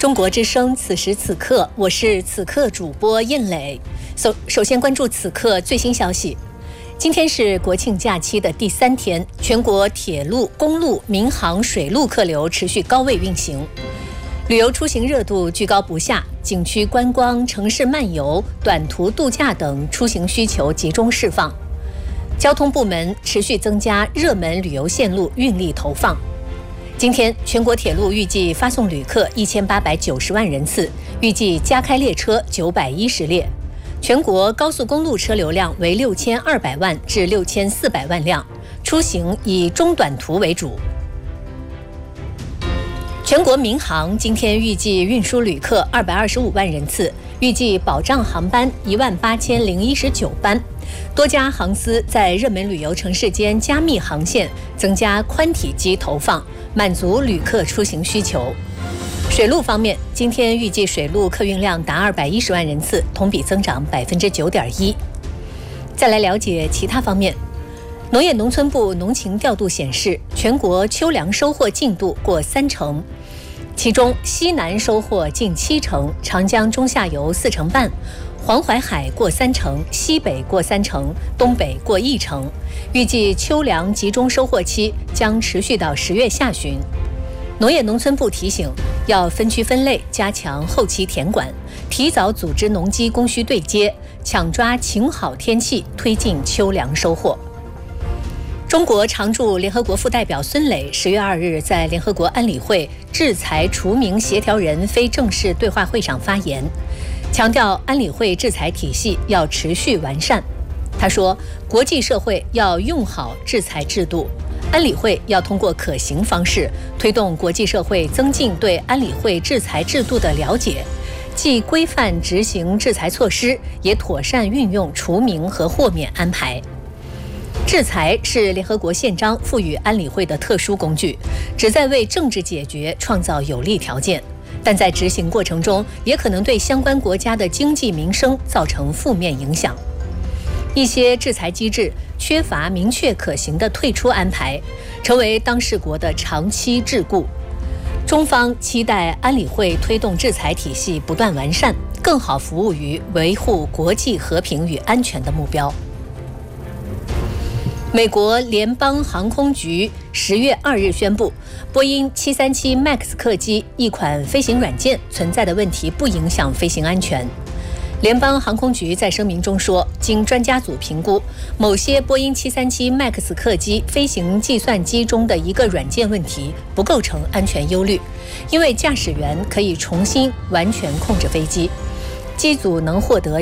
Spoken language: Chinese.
中国之声，此时此刻，我是此刻主播印磊。首先关注此刻最新消息。今天是国庆假期的第3天，全国铁路、公路、民航、水陆客流持续高位运行，旅游出行热度居高不下，景区观光、城市漫游、短途度假等出行需求集中释放。交通部门持续增加热门旅游线路运力投放。今天，全国铁路预计发送旅客1890万人次，预计加开列车910列。全国高速公路车流量为6200万至6400万辆，出行以中短途为主。全国民航今天预计运输旅客225万人次，预计保障航班18019班。多家航司在热门旅游城市间加密航线，增加宽体机投放，满足旅客出行需求。水路方面，今天预计水路客运量达210万人次，同比增长9.1%。再来了解其他方面，农业农村部农情调度显示，全国秋粮收获进度过30%，其中西南收获近70%，长江中下游4成半。黄淮海过30%，西北过30%，东北过1%。预计秋粮集中收获期将持续到10月下旬。农业农村部提醒，要分区分类，加强后期田管，提早组织农机供需对接，抢抓晴好天气，推进秋粮收获。中国常驻联合国副代表孙磊10月2日在联合国安理会制裁除名协调人非正式对话会上发言，强调安理会制裁体系要持续完善。他说，国际社会要用好制裁制度，安理会要通过可行方式推动国际社会增进对安理会制裁制度的了解，既规范执行制裁措施，也妥善运用除名和豁免安排。制裁是联合国宪章赋予安理会的特殊工具，旨在为政治解决创造有利条件，但在执行过程中也可能对相关国家的经济民生造成负面影响。一些制裁机制缺乏明确可行的退出安排，成为当事国的长期桎梏。中方期待安理会推动制裁体系不断完善，更好服务于维护国际和平与安全的目标。美国联邦航空局10月2日宣布，波音737 MAX 客机一款飞行软件存在的问题不影响飞行安全。联邦航空局在声明中说，经专家组评估，某些波音737 MAX 客机飞行计算机中的一个软件问题不构成安全忧虑，因为驾驶员可以重新完全控制飞机，机组能获得